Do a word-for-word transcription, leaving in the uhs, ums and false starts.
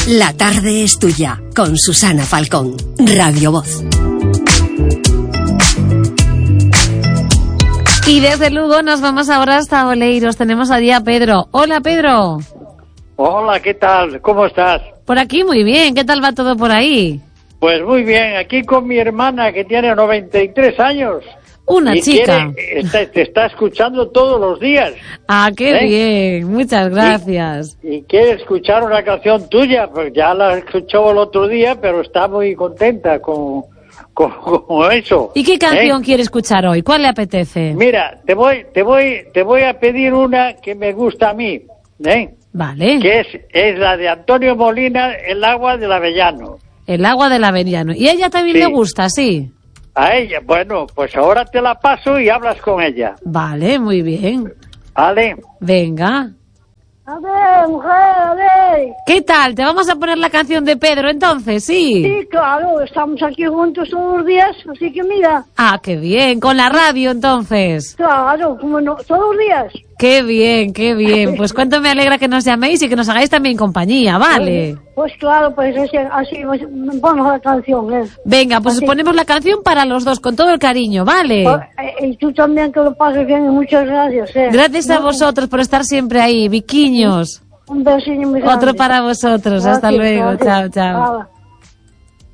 La tarde es tuya, con Susana Falcón, Radio Voz. Y desde Lugo nos vamos ahora hasta Oleiros. Tenemos allí a Pedro. Hola, Pedro. Hola, ¿qué tal? ¿Cómo estás? Por aquí muy bien. ¿Qué tal va todo por ahí? Pues muy bien. Aquí con mi hermana que tiene noventa y tres años. Una y chica. Quiere, está, te está escuchando todos los días. Ah, qué ¿Eh? bien. Muchas gracias. Y, y quiere escuchar una canción tuya. Pues ya la escuchó el otro día, pero está muy contenta con... como eso. ¿Y qué canción ¿eh? quiere escuchar hoy? ¿Cuál le apetece? Mira, te voy, te voy, te voy a pedir una que me gusta a mí, ¿eh? Vale. Que es, es la de Antonio Molina, El agua del Avellano. El agua del Avellano. ¿Y a ella también Sí. le gusta, sí? A ella, bueno, pues ahora te la paso y hablas con ella. Vale, muy bien. ¿Vale? Venga. A ver, mujer, a ver. ¿Qué tal? ¿Te vamos a poner la canción de Pedro entonces? Sí. Sí, claro, estamos aquí juntos todos los días, así que mira. Ah, qué bien. Con la radio entonces. Claro, como no, todos los días. Qué bien, qué bien. Pues cuánto me alegra que nos llaméis y que nos hagáis también compañía, ¿vale? Pues claro, pues así, así ponemos la canción, ¿eh? Venga, pues os Así. ponemos la canción para los dos, con todo el cariño, ¿vale? Pues, eh, y tú también que lo pases bien y muchas gracias, ¿eh? Gracias a No, vosotros por estar siempre ahí, viquiños. Un besillo muy grande. Otro para vosotros. Hasta Gracias, luego. gracias. Chao, chao. Chao.